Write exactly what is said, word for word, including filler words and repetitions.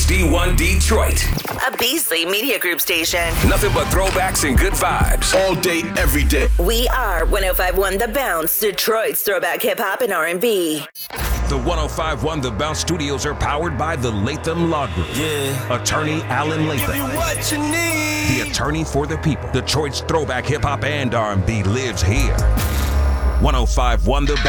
D one Detroit. A Beasley Media Group station. Nothing but throwbacks and good vibes. All day, every day. We are one oh five point one The Bounce, Detroit's throwback hip-hop and R and B. The one oh five point one The Bounce studios are powered by the Latham Law Group. Yeah. Attorney Alan Latham. Give you what you need. The attorney for the people. Detroit's throwback hip-hop and R and B lives here. one oh five point one The Bounce.